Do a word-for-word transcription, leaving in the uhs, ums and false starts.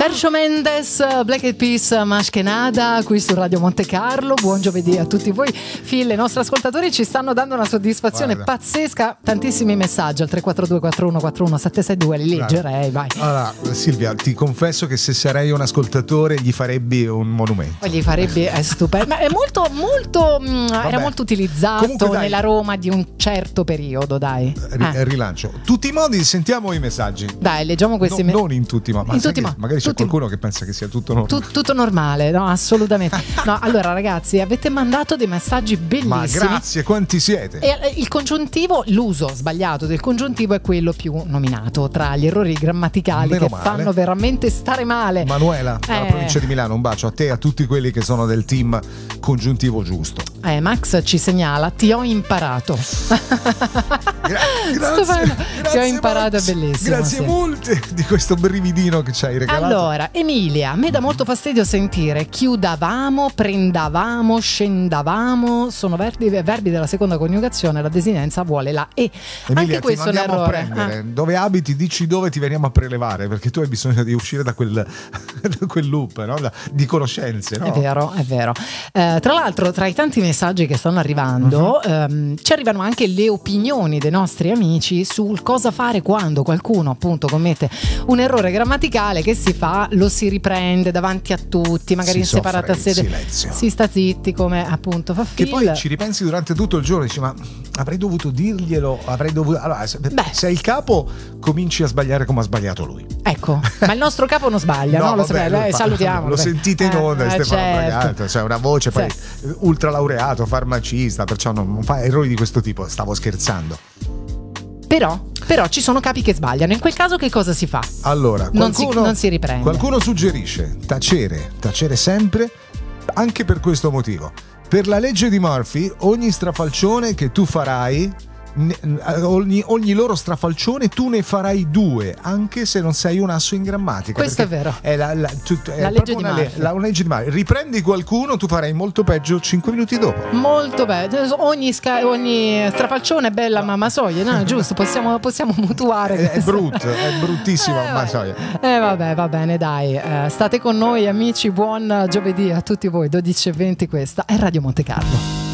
Sergio Mendes, Black Eyed Peas, Mashkenada, qui su Radio Monte Carlo. Buon giovedì a tutti voi. Phil, i nostri ascoltatori ci stanno dando una soddisfazione Guarda. pazzesca. Tantissimi messaggi al tre quattro due quattro uno quattro uno sette sei due, li leggerei, vai. Allora, Silvia, ti confesso che se sarei un ascoltatore gli farebbe un monumento. Gli farebbe, è stupendo. Ma è molto, molto, Vabbè. era molto utilizzato Comunque, nella Roma di un certo periodo, dai. R- eh. Rilancio. Tutti i modi, sentiamo i messaggi. Dai, leggiamo questi no, messaggi. Non in tutti, ma, ma in tutti, ma magari c'è tutti, qualcuno che pensa che sia tutto normale. Tu, tutto normale, no, assolutamente. No, allora ragazzi, avete mandato dei messaggi bellissimi. Ma grazie, quanti siete? E il congiuntivo, l'uso sbagliato del congiuntivo è quello più nominato tra gli errori grammaticali Meno che male. fanno veramente stare male. Manuela, dalla eh. provincia di Milano, un bacio a te e a tutti quelli che sono del team congiuntivo giusto. Eh, Max ci segnala, ti ho imparato. Gra- grazie, grazie, ti ho imparato, Max. è bellissimo. Grazie sì. molte di questo brividino che ci hai regalato. Allora, Emilia, a me dà molto fastidio sentire chiudavamo, prendavamo, scendavamo, sono verbi, verbi della seconda coniugazione, la desinenza vuole la e. Emilia, Anche questo è un andiamo errore. a prendere. Ah. Dove abiti, dici dove ti veniamo a prelevare, perché tu hai bisogno di uscire da quel, da quel loop, no? da, di conoscenze. No? È vero, è vero. Eh, tra l'altro, tra i tanti messaggi che stanno arrivando, uh-huh. ehm, ci arrivano anche le opinioni dei nostri amici sul cosa fare quando qualcuno appunto commette un errore grammaticale. Che si fa? Lo si riprende davanti a tutti, magari si in separata sede, silenzio. si sta zitti come appunto fa Phil. Che poi ci ripensi durante tutto il giorno, dici ma avrei dovuto dirglielo, avrei dovuto allora, se, sei il capo cominci a sbagliare come ha sbagliato lui. Ecco, ma il nostro capo non sbaglia, no? no? Vabbè, lo eh, fa, salutiamo. Lo vabbè. sentite in onda, eh, Stefano certo. Bragato, cioè una voce poi sì. ultra laureato, farmacista, perciò non, non fa errori di questo tipo, stavo scherzando. Però, però ci sono capi che sbagliano. In quel caso che cosa si fa? Allora, non, qualcuno, si, non si riprende. Qualcuno suggerisce tacere, tacere sempre, anche per questo motivo. Per la legge di Murphy, ogni strafalcione che tu farai, ogni, ogni loro strafalcione tu ne farai due, anche se non sei un asso in grammatica. Questo è vero. È la, la, tut, è la legge di una, Murphy. La, una legge di Murphy. Riprendi qualcuno, tu farai molto peggio cinque minuti dopo. Molto bello. Ogni, sca- ogni strafalcione è bella, no. mamma soia, no? Giusto, possiamo, possiamo mutuare. È, è brutto, è bruttissima, eh, mamma soia. Eh vabbè, va bene, dai. Eh, state con noi, amici. Buon giovedì a tutti voi. dodici e venti, questa è Radio Monte Carlo.